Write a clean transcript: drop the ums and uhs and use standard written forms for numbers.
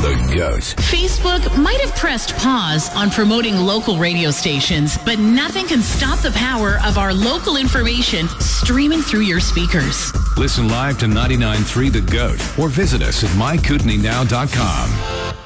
The GOAT. Facebook might have pressed pause on promoting local radio stations, but nothing can stop the power of our local information streaming through your speakers. Listen live to 99.3 The GOAT or visit us at mykootenaynow.com.